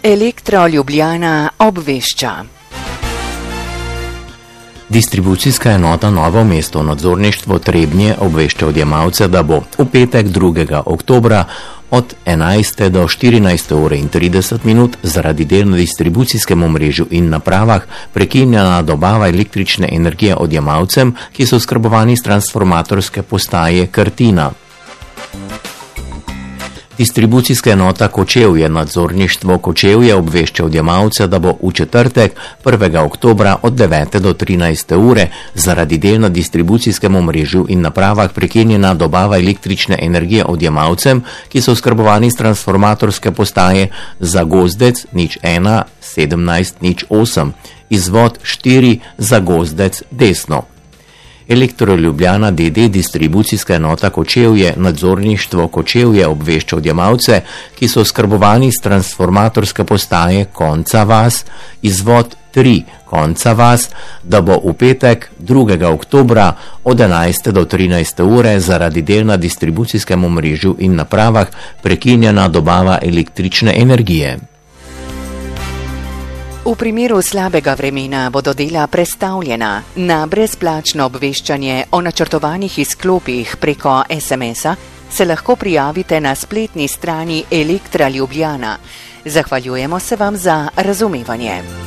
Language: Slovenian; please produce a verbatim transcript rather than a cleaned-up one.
Elektro Ljubljana obvešča. Distribucijska enota Novo mesto nadzorništvo Trebnje obvešča odjemalce, da bo v petek drugega oktobra od enajste do štirinajste ure in trideset minut zaradi del na distribucijskem omrežju in napravah prekinjena dobava električne energije odjemalcem, ki so oskrbovani s transformatorske postaje Krtina. Distribucijska enota Kočevje nadzorništvo Kočevje obvešča odjemalce, da bo v četrtek prvega oktobra od devete do trinajste ure zaradi del na distribucijskem omrežju in napravah prekinjena dobava električne energije odjemalcem, ki so oskrbovani s transformatorske postaje Zagozdec nič ena sedemnajst nič osem, izvod štiri Zagozdec desno. Elektro Ljubljana D D distribucijska enota Kočevje nadzorništvo Kočevje obvešča odjemalce, ki so oskrbovani s transformatorske postaje Konca vas, izvod tri Konca vas, da bo v petek drugega oktobra od enajste do trinajste ure zaradi del na distribucijskem omrežju in napravah prekinjena dobava električne energije. V primeru slabega vremena bodo dela prestavljena. Na brezplačno obveščanje o načrtovanih izklopih preko es em es-a se lahko prijavite na spletni strani Elektra Ljubljana. Zahvaljujemo se vam za razumevanje.